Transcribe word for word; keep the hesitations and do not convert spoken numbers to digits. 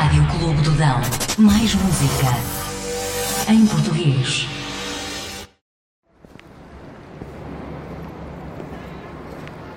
Rádio Clube do Dão. Mais música em português.